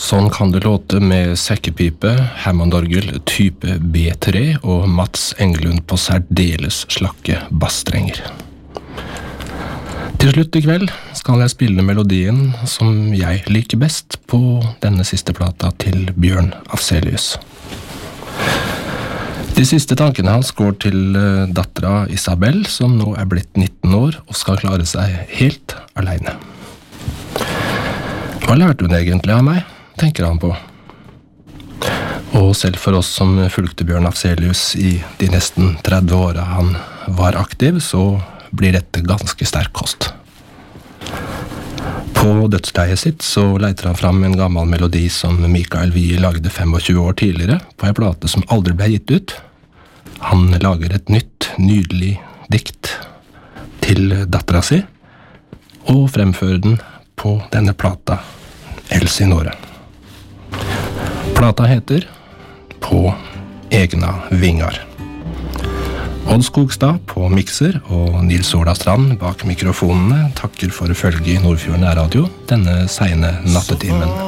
Sånn kan det låte med sekkepipe, Hammond-orgel type B3 og Mats Englund på særdeles slakke bassstrenger. Til slutt i kveld skal jeg spille melodien som jeg liker best på denne siste plata til Bjørn Afzelius. De siste tankene hans går til dattera Isabel, som nå er blitt 19 år og skal klare seg helt alene. Hva lærte hun egentlig av meg, tenker han på. Og selv for oss som fulgte Bjørn Afzelius i de nesten 30 årene han var aktiv, så blir dette ganske sterk kost. På dødsleiet sitt så leiter han fram en gammel melodi som Mikael Wiehe lagde 25 år tidligere på en plate som aldri ble gitt ut. Han lager et nytt, nydelig dikt til dattera si, og fremfører den på denne plata, Elsinore. Plata heter På egna vingar. Odd Skogstad på mikser og Nils Ola Strand bak mikrofonene takker for følge i Nordfjord Nærradio denne sene nattetimen.